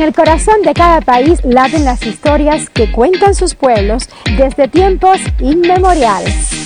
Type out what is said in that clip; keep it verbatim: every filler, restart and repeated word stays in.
el corazón de cada país laten las historias que cuentan sus pueblos desde tiempos inmemoriales.